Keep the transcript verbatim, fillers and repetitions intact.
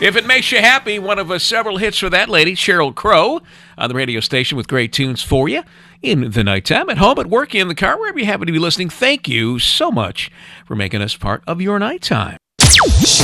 If it makes you happy, one of uh, several hits for that lady, Sheryl Crow, on the radio station with great tunes for you in the nighttime, at home, at work, in the car, wherever you happen to be listening. Thank you so much for making us part of your nighttime.